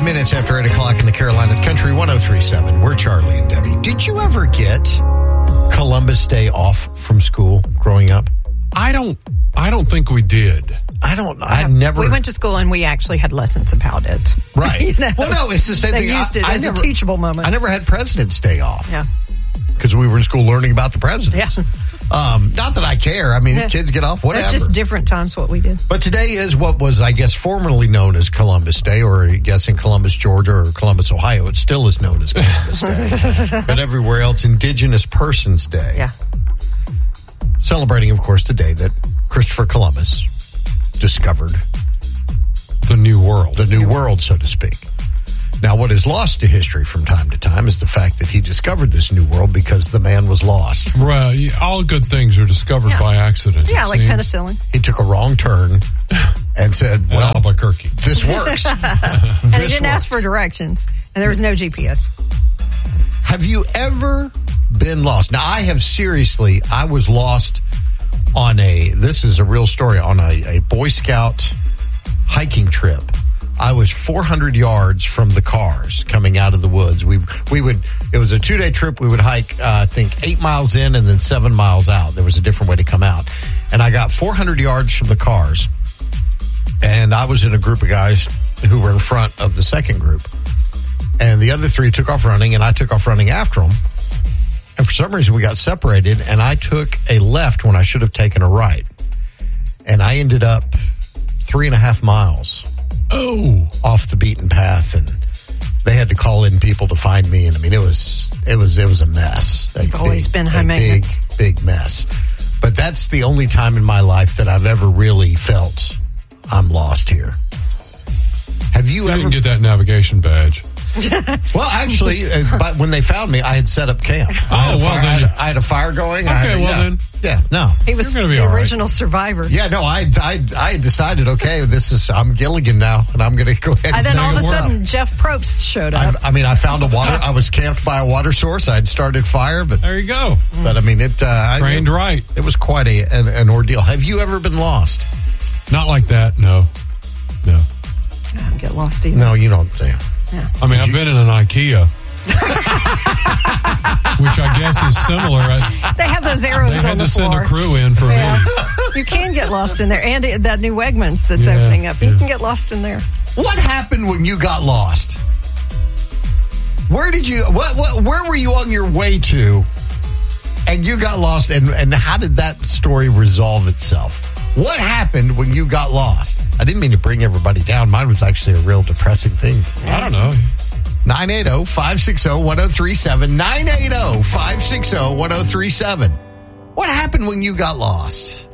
minutes after 8 o'clock in the Carolinas Country 103.7. We're Charlie and Debbie. Did you ever get Columbus Day off from school growing up? I don't think we did. I never. We went to school and we actually had lessons about it. Right. You know? Well, no, it's the same thing. They used it as a teachable moment. I never had President's Day off. Yeah. Because we were in school learning about the presidents. Yeah. Not that I care. I mean, kids get off, whatever. That's just different times what we did. But today is what was, I guess, formerly known as Columbus Day, or I guess in Columbus, Georgia, or Columbus, Ohio, it still is known as Columbus Day. But everywhere else, Indigenous Persons Day. Yeah. Celebrating, of course, the day that Christopher Columbus discovered the New World. The New World, so to speak. Now, what is lost to history from time to time is the fact that he discovered this new world because the man was lost. Well, all good things are discovered by accident. Yeah, like penicillin. He took a wrong turn and said, well, Albuquerque. This works. And he didn't ask for directions, and there was no GPS. Have you ever been lost? Now, I was lost on this is a real story, on a Boy Scout hiking trip. I was 400 yards from the cars coming out of the woods. It was a 2-day trip. We would hike, I think 8 miles in and then 7 miles out. There was a different way to come out. And I got 400 yards from the cars. And I was in a group of guys who were in front of the second group. And the other three took off running, and I took off running after them. And for some reason, we got separated, and I took a left when I should have taken a right. And I ended up 3.5 miles off the beaten path, and they had to call in people to find me. And I mean, it was a mess. You've always been high maintenance. Big mess. But that's the only time in my life that I've ever really felt I'm lost here. Have you ever? Didn't get that navigation badge. Well, actually, but when they found me, I had set up camp. I had a fire going. Then. Yeah, no. He was the original survivor. Yeah, no, I decided, okay, I'm Gilligan now, and I'm going to go ahead and then all of a sudden, Jeff Probst showed up. I found I was camped by a water source. I'd started fire, but there you go. But I mean, trained right. It was quite an ordeal. Have you ever been lost? Not like that, no. I don't get lost either. No, you don't think. Yeah. I mean, I've been in an IKEA, which I guess is similar. They have those arrows on the floor. They had to send a crew in for me. You can get lost in there. And that new Wegmans that's opening up. You can get lost in there. What happened when you got lost? Where were you on your way to? And you got lost, and how did that story resolve itself? What happened when you got lost? I didn't mean to bring everybody down. Mine was actually a real depressing thing. I don't know. 980-560-1037. 980-560-1037. What happened when you got lost?